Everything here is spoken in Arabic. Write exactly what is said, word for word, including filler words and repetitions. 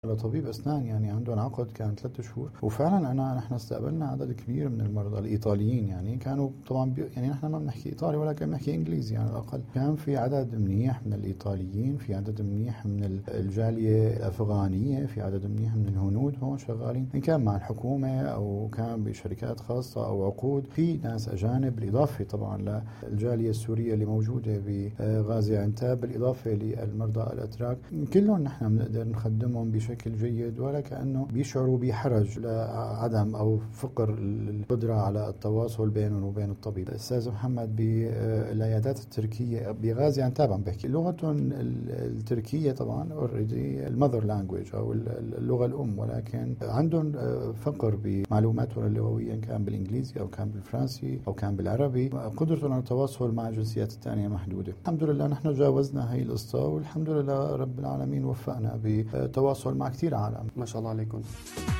لطبيب أسنان يعني عندهم عقد كان ثلاثة شهور، وفعلا أنا نحن استقبلنا عدد كبير من المرضى الإيطاليين، يعني كانوا طبعا بي يعني نحن ما بنحكي إيطالي ولكن بنحكي إنجليزي على الأقل. كان في عدد منيح من الإيطاليين، في عدد منيح من الجالية الأفغانية، في عدد منيح من الهنود هون شغالين، إن كان مع الحكومة أو كان بشركات خاصة أو عقود. في ناس أجانب بالإضافة طبعا للجالية السورية اللي موجودة بغازي عنتاب، بالإضافة للمرضى الأتراك، كلهم نحن بنقدر نخدمهم بشكل بشكل جيد، ولا كأنه بيشعروا بحرج لعدم أو فقر القدرة على التواصل بينهم وبين الطبيب. الأستاذ محمد بالعيادات التركية بغازي عنتاب عم بحكي لغتهم التركية طبعا اوريدي المذر لانجويج أو اللغة الأم، ولكن عندهم فقر بمعلوماتهم اللغوية، إن كان بالإنجليزي أو كان بالفرنسي أو كان بالعربي. قدرتهم على التواصل مع الجنسيات الثانية محدودة. الحمد لله نحن جاوزنا هاي القصة، والحمد لله رب العالمين وفقنا بتواصل مع كثير عالم. ما شاء الله عليكم.